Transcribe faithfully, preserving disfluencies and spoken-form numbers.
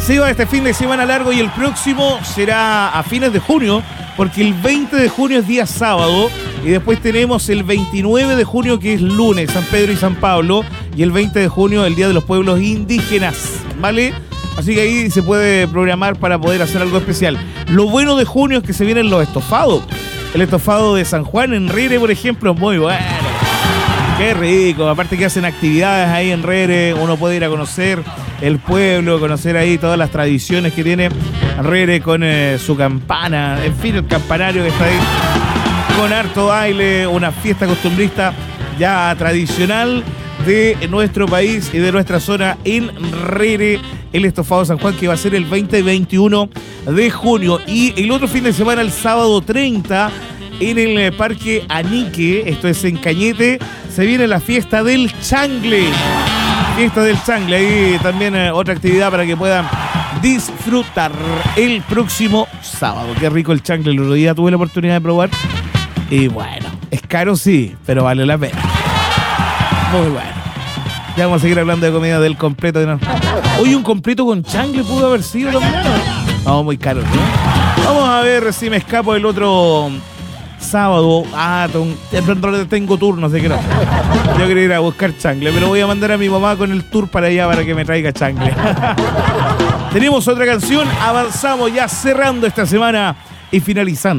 Se va este fin de semana largo y el próximo será a fines de junio, porque el veinte de junio es día sábado y después tenemos el veintinueve de junio, que es lunes, San Pedro y San Pablo, y el veinte de junio el Día de los Pueblos Indígenas, ¿vale? Así que ahí se puede programar para poder hacer algo especial. Lo bueno de junio es que se vienen los estofados. El estofado de San Juan en Rere, por ejemplo, es muy bueno. Qué rico. Aparte que hacen actividades ahí en Rere, uno puede ir a conocer el pueblo, conocer ahí todas las tradiciones que tiene Rere con eh, su campana, en fin, el campanario que está ahí, con harto baile, una fiesta costumbrista ya tradicional de nuestro país y de nuestra zona en Rere, el estofado San Juan, que va a ser el veinte y veintiuno de junio. Y el otro fin de semana, el sábado treinta, en el Parque Anique, esto es en Cañete, se viene la fiesta del changle. Fiesta del changle, ahí también eh, otra actividad para que puedan disfrutar el próximo sábado. Qué rico el changle, el otro día tuve la oportunidad de probar. Y bueno, es caro sí, pero vale la pena. Muy bueno. Ya vamos a seguir hablando de comida del completo. ¿No? Hoy un completo con changle pudo haber sido también. No, muy caro, ¿no? Vamos a ver si me escapo el otro sábado. Ah, tengo turno, así que no. Yo quería ir a buscar changle, pero voy a mandar a mi mamá con el tour para allá para que me traiga changle. Tenemos otra canción, avanzamos ya cerrando esta semana y finalizando.